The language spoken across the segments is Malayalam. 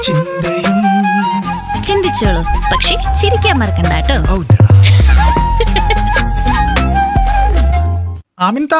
ചിന്തയും ചിന്തിച്ചോളൂ, പക്ഷെ ചിരിക്കാൻ മറക്കണ്ട കേട്ടോ. ആമിൻത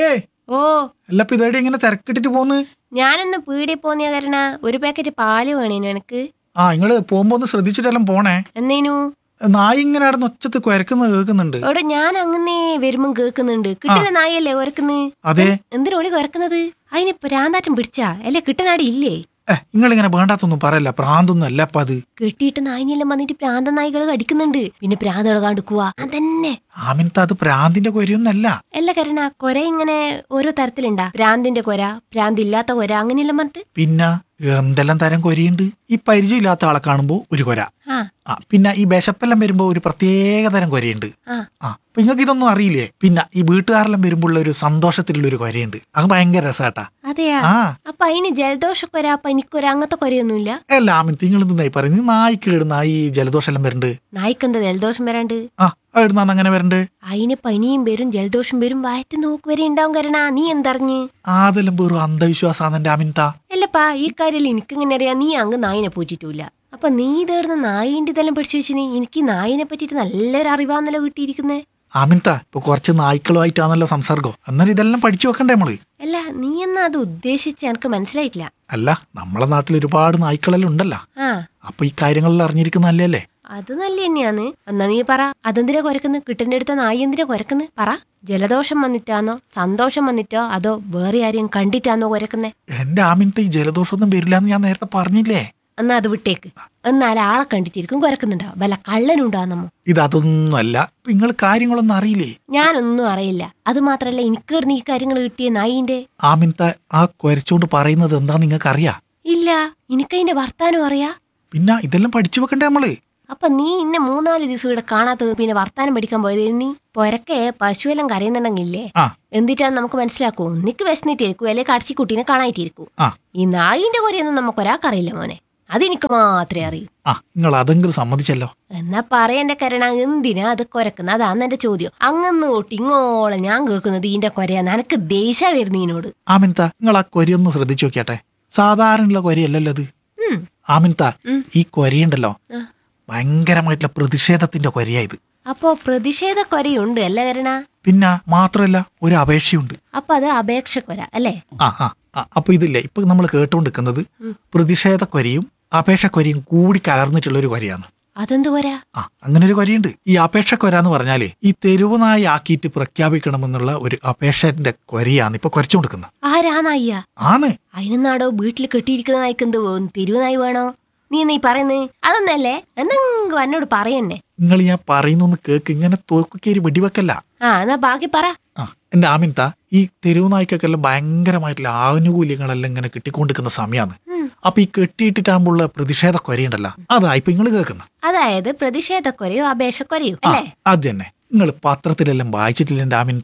ഓ അല്ലപ്പ ഇതേടെ ഇങ്ങനെ തിരക്കിട്ടിട്ട് പോന്ന്. ഞാനൊന്ന് പീടി പോന്നിയ കാരണ ഒരു പാക്കറ്റ് പാല് വേണേനു എനിക്ക്. നിങ്ങള് പോകുമ്പോ ഒന്ന് ശ്രദ്ധിച്ചിട്ടെല്ലാം പോണേ. എന്നേനു നായി ഇങ്ങനെ അവിടെ ഒച്ചത്ത് കുരക്കുന്നത് കേൾക്കുന്നുണ്ട്. അവിടെ ഞാൻ അങ്ങനെ വരുമ്പം കേൾക്കുന്നുണ്ട്. കിട്ടുന്ന നായല്ലേ കുരക്കുന്നത്? അതെ. എന്തിനോടി കുരക്കുന്നത്? അതിന് പ്രാന്താറ്റം പിടിച്ചാ അല്ലെ കിട്ടനാടി ഇല്ലേ? നിങ്ങളിങ്ങനെ വേണ്ടാത്തൊന്നും പറയല്ല, പ്രാന്തൊന്നും അല്ലപ്പ അത്. കെട്ടിയിട്ട് നായിനെല്ലാം വന്നിട്ട് പ്രാന്ത നായികൾ കടിക്കുന്നുണ്ട്. പിന്നെ പ്രാന്തകൾ കാണിക്കുക അതന്നെ. ആമിൻത അത് പ്രാന്തിന്റെ കൊരയൊന്നല്ല. അല്ല കരണ, കൊര ഇങ്ങനെ ഓരോ തരത്തിലുണ്ടാ. പ്രാന്തിന്റെ കൊര, പ്രാന്തില്ലാത്ത കൊര, അങ്ങനെയെല്ലാം പറഞ്ഞിട്ട്. പിന്നെ എന്തെല്ലാം തരം കൊരയുണ്ട്. ഈ പരിചയമില്ലാത്ത ആളെ കാണുമ്പോ ഒരു കൊര. പിന്നെ ഈ വിശപ്പെല്ലാം വരുമ്പോ ഒരു പ്രത്യേക തരം കൊരയുണ്ട്. അപ്പൊ നിങ്ങൾക്ക് ഇതൊന്നും അറിയില്ലേ? പിന്നെ ഈ വീട്ടുകാരെല്ലാം വരുമ്പോൾ ഒരു സന്തോഷത്തിലുള്ള ഒരു കൊരയുണ്ട്. അത് ഭയങ്കര രസാട്ടാ. അതെയാ? അപ്പൊ അതിന് ജലദോഷക്കൊര, പനിക്കൊര, അങ്ങനത്തെ കൊരയൊന്നുമില്ല? അല്ല ആമിൻ, നിങ്ങൾ എന്തെന്നായി പറയുന്നത്? നായിക്ക് ഇടുന്ന ഈ ജലദോഷം എല്ലാം വരുന്നുണ്ട്. നായിക്കെന്താ ജലദോഷം വരാണ്ട്? ഇടുന്നാണ് അങ്ങനെ വരണ്ട്. അതിന് പനിയും വരും, ജലദോഷം വരും, വയറ്റ് നോക്ക് വരെ ഉണ്ടാവും. കരണ നീ എന്തറിഞ്ഞ്? അതെല്ലാം വെറും അന്ധവിശ്വാസാണ് എന്റെ ആമിൻത. അല്ലപ്പാ, ഈ കാര്യം എനിക്കിങ്ങനെ അറിയാം. നീ അങ്ങ് നായിനെ പൂറ്റിട്ടില്ല. അപ്പൊ നീ ഇതേടുന്ന നായിന്റെ ഇതെല്ലാം പഠിച്ചു വെച്ച് എനിക്ക് ഈ നായിനെ പറ്റിട്ട് നല്ലൊരു അറിവാന്നല്ലോ കിട്ടിയിരിക്കുന്നേ. ആമിൻത ഇപ്പൊ കുറച്ച് നായ്ക്കളുമായിട്ടാണല്ലോ സംസർഗം. എന്നാലും ഇതെല്ലാം പഠിച്ചു വെക്കണ്ടേ നമ്മള്? അല്ല, നീ എന്നാ അത് ഉദ്ദേശിച്ച് എനിക്ക് മനസ്സിലായിട്ടില്ല. അല്ല, നമ്മളെ നാട്ടിൽ ഒരുപാട് നായ്ക്കളെല്ലാം ഉണ്ടല്ലോ. അപ്പൊ ഈ കാര്യങ്ങളെല്ലാം അറിഞ്ഞിരിക്കുന്ന അല്ലേ? അത് നല്ല തന്നെയാന്ന്. എന്നാ നീ പറ, അതെന്തിനാ കുരക്കുന്നു? കിട്ടന്റെ അടുത്ത നായി എന്തിനാ കുരക്കുന്നു? പറ. ജലദോഷം വന്നിട്ടാന്നോ, സന്തോഷം വന്നിട്ടോ, അതോ വേറെ ആരെയും കണ്ടിട്ടാന്നോ കുരക്കുന്നേ? എന്റെ ആമിൻത ഈ ജലദോഷമൊന്നും വരില്ലാന്ന് ഞാൻ നേരത്തെ പറഞ്ഞില്ലേ? എന്നാ അത് വിട്ടേക്ക്. എന്നാൽ ആളെ കണ്ടിട്ടിരിക്കും കുരക്കുന്നുണ്ടാവും. വല്ല കള്ളനുണ്ടാന്നമ്മോ? ഇതൊന്നും അല്ല. നിങ്ങൾ കാര്യങ്ങളൊന്നും അറിയില്ലേ? ഞാനൊന്നും അറിയില്ല. അത് മാത്രല്ല, എനിക്ക് ഈ കാര്യങ്ങൾ കിട്ടിയ നായിന്റെ. ആമിൻത ആ കുരച്ചോണ്ട് പറയുന്നത് എന്താ നിങ്ങൾക്ക് അറിയാ? ഇല്ല, എനിക്കതിന്റെ വർത്താനം അറിയാ. പിന്നെ ഇതെല്ലാം പഠിച്ചു വെക്കണ്ടേ നമ്മള്? അപ്പൊ നീ ഇന്നെ 3-4 ദിവസം ഇവിടെ കാണാത്തത് പിന്നെ വർത്താനം പഠിക്കാൻ പോയത്? നീ പൊരക്കെ പശുവെല്ലാം കരയുന്നുണ്ടെങ്കിലേ എന്തിട്ടാന്ന് നമുക്ക് മനസ്സിലാക്കൂ. നിക്ക് വിശന്നിട്ടിരിക്കൂ, അല്ലെ കടച്ചിക്കുട്ടീനെ കാണായിട്ടിരിക്കൂ. ഈ നായിന്റെ കൊരയൊന്നും നമുക്കൊരാൾക്കറിയില്ല മോനെ. അതെനിക്ക് മാത്രമേ അറിയൂ. നിങ്ങൾ അതെങ്കിലും സമ്മതിച്ചല്ലോ. എന്നാ പറയന്റെ കരണ, എന്തിനാ അത് കുരക്കുന്നത്? അതാന്ന് എന്റെ ചോദ്യം. അങ്ങന്ന് തൊട്ട് ഇങ്ങോളം ഞാൻ കേൾക്കുന്നത് ഇതിന്റെ കൊരയാന്ന്. എനക്ക് ദേഷ്യ വരുന്നതിനോട്. ആമിൻത നിങ്ങൾ ആ കൊരയൊന്ന് ശ്രദ്ധിച്ചു നോക്കിയാട്ടെ. സാധാരണയുള്ള കൊരയല്ലല്ലോ അത്. ആമിൻത ഈ കൊരയുണ്ടല്ലോ, ഭയങ്കരമായിട്ടുള്ള പ്രതിഷേധത്തിന്റെ കൊരയാ ഇത്. അപ്പോ പ്രതിഷേധ കൊരയുണ്ട് അല്ല കരണ? പിന്നെ മാത്രല്ല ഒരു അപേക്ഷയുണ്ട്. അപ്പൊ അത് അപേക്ഷ കൊര അല്ലേ? അപ്പൊ ഇതില്ലേ ഇപ്പൊ നമ്മൾ കേട്ടോണ്ടിരിക്കുന്നത് പ്രതിഷേധ കൊരയും അപേക്ഷ കൊരയും കൂടി കലർന്നിട്ടുള്ള ഒരു കൊരയാണ്. അതെന്ത് കൊര? അങ്ങനെ ഒരു കൊരയുണ്ട്. ഈ അപേക്ഷ കൊര എന്ന് പറഞ്ഞാല് ഈ തെരുവുനായി ആക്കിയിട്ട് പ്രഖ്യാപിക്കണമെന്നുള്ള ഒരു അപേക്ഷന്റെ കൊരയാണ് ഇപ്പൊ കുരച്ചുകൊടുക്കുന്നത്. ആരാ നായിയാ? ആണ്. അതിനെന്നാടോ വീട്ടിൽ കെട്ടിയിരിക്കുന്ന നായിക്ക് എന്ത് തെരുവുനായി വേണോ? നീ പറയുന്നത് അതൊന്നല്ലേ? എന്തെങ്കിലും എന്നോട് പറയന്നെ. നിങ്ങൾ ഞാൻ പറയുന്നൊന്ന് കേക്ക്. ഇങ്ങനെ തോക്കേരി വെടിവെക്കല്ല. എന്നാ ബാക്കി പറ. എന്റെ ആമിൻത ഈ തെരുവുനായ്ക്കെല്ലാം ഭയങ്കരമായിട്ടുള്ള ആനുകൂല്യങ്ങളെല്ലാം ഇങ്ങനെ കിട്ടിക്കൊണ്ടിരിക്കുന്ന സമയമാണ്. അപ്പൊ ഈ കെട്ടിയിട്ടിട്ടാകുമ്പോഴുള്ള പ്രതിഷേധ കൊരയുണ്ടല്ലോ, അതാ ഇപ്പൊ നിങ്ങൾ കേൾക്കുന്ന. അതായത് പ്രതിഷേധ കൊരയോ അപേക്ഷ കൊരയോ അല്ലേ? അത് തന്നെ. നിങ്ങൾ പത്രത്തിലെല്ലാം വായിച്ചിട്ടില്ല എന്റെ ആമിൻത?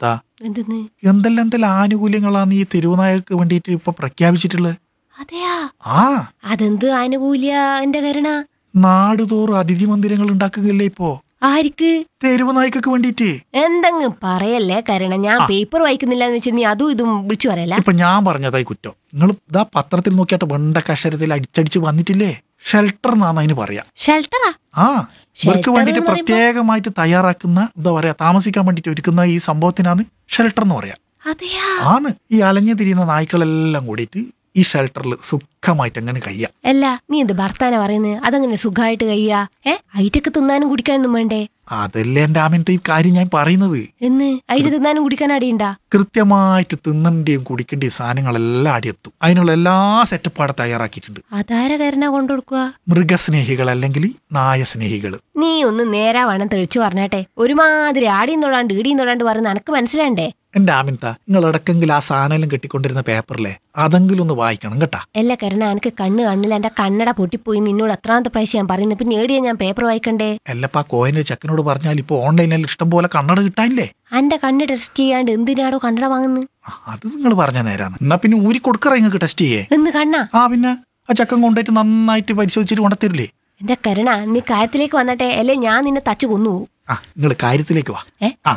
എന്തെല്ലാം ആനുകൂല്യങ്ങളാണ് ഈ തെരുവുനായക്ക് വേണ്ടിയിട്ട് ഇപ്പൊ പ്രഖ്യാപിച്ചിട്ടുള്ളത്? അതെയാ? അതെന്ത് ആനുകൂല്യ എന്റെ കരുണ? നാടുതോറും അതിഥി മന്ദിരങ്ങൾ ഉണ്ടാക്കുകയല്ലേ ഇപ്പോ? ആർക്ക്? തെരുവുനായ്ക്കൊക്കെ വേണ്ടിട്ട്. എന്തെങ്കിലും പറയല്ലേ കരുണ. ഞാൻ പേപ്പർ വായിക്കുന്നില്ല എന്ന് വെച്ചാൽ നീ അതും ഇതും വിളിച്ചു പറയല്ല. ഇപ്പൊ ഞാൻ പറഞ്ഞതായി കുറ്റം. നിങ്ങൾ ഇതാ പത്രത്തിൽ നോക്കിയാട്ട് വെണ്ട അക്ഷരത്തിൽ അടിച്ചടിച്ച് വന്നിട്ടില്ലേ? ഷെൽട്ടർ എന്നാണ് അതിന് പറയാ. ഷെൽട്ടറാ? ഇവർക്ക് വേണ്ടിട്ട് പ്രത്യേകമായിട്ട് തയ്യാറാക്കുന്ന എന്താ പറയാ, താമസിക്കാൻ വേണ്ടിട്ട് ഒരുക്കുന്ന ഈ സംഭവത്തിനാണ് ഷെൽട്ടർ എന്ന് പറയാ. ആണ്. ഈ അലഞ്ഞു തിരിയുന്ന നായ്ക്കളെല്ലാം കൂടിയിട്ട് ഈ ഷെൽട്ടറിൽ സുഖമായിട്ട് അങ്ങനെ കഴിയാ. അല്ല, നീ എന്ത് ഭർത്താന പറയുന്നത്? അതങ്ങനെ സുഖമായിട്ട് കഴിയാ? ഐറ്റൊക്കെ തിന്നാനും കുടിക്കാനൊന്നും വേണ്ടേ? അതല്ലേ എന്റെ ആമിനത്തെ ഈ കാര്യം ഞാൻ പറയുന്നത്. എന്ന് അതിന് തിന്നാനും കുടിക്കാൻ അടിയുണ്ടാ? കൃത്യമായിട്ട് തിന്നേണ്ടിയും കുടിക്കേണ്ടിയും സാധനങ്ങളെല്ലാം അടിയെത്തും. അതിനുള്ള എല്ലാ സെറ്റപ്പ് അവിടെ തയ്യാറാക്കിയിട്ടുണ്ട്. അതാര കരുണ കൊണ്ടുകൊടുക്കുക? മൃഗസ്നേഹികൾ അല്ലെങ്കിൽ നായ സ്നേഹികള്. നീ ഒന്ന് നേരാ വേണം തെളിച്ചു പറഞ്ഞാട്ടെ. ഒരുമാതിരി ആടിയും തൊടാണ്ട് ഈടിയും തൊടാണ്ട് പറയുന്ന എനക്ക് മനസ്സിലാണ്ടേ? എന്റെ ആമിൻത നിങ്ങൾ ഇടക്കെങ്കിലും ആ സാധനം കെട്ടിക്കൊണ്ടിരുന്ന പേപ്പറിലെ അതെങ്കിലും ഒന്ന് വായിക്കണം കേട്ടാ. എല്ലാ കരുണ, എനിക്ക് കണ്ണില്ല. എന്റെ കണ്ണട പൊട്ടിപ്പോയി. നിന്നോട് എത്രാമത്തെ പ്രാവശ്യം ഞാൻ പറയുന്നത്? പിന്നെ ഏടിയാ ഞാൻ പേപ്പർ വായിക്കണ്ടേ? അല്ലപ്പാ കോയിന്റെ ചെക്കനോട് പറഞ്ഞാൽ ഇപ്പൊ ഓൺലൈനിൽ ഇഷ്ടം പോലെ കണ്ണട കിട്ടാനില്ലേ? എന്റെ കണ്ണ് ടെസ്റ്റ് ചെയ്യാണ്ട് എന്തിനാടോ കണ്ണട വാങ്ങുന്നു? അത് നിങ്ങൾ പറഞ്ഞ നേരാണ്. എന്നാ പിന്നെ ഊരി കൊടുക്കറ നിങ്ങൾക്ക് ടെസ്റ്റ് ചെയ്യേ. എന്ന് കണ്ണാ? പിന്നെ ആ ചക്കൻ കൊണ്ടുപോയിട്ട് നന്നായിട്ട് പരിശോധിച്ചിട്ട് കൊണ്ടത്തരില്ലേ? എന്റെ കരുണ, നീ കാര്യത്തിലേക്ക് വന്നട്ടെ, അല്ലെ ഞാൻ നിന്നെ തച്ചു കൊന്നു. നിങ്ങൾ കാര്യത്തിലേക്ക് വാ.